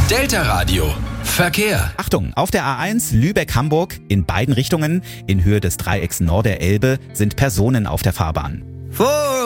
Delta Radio. Verkehr. Achtung, auf der A1 Lübeck-Hamburg in beiden Richtungen in Höhe des Dreiecks Nord der Elbe sind Personen auf der Fahrbahn.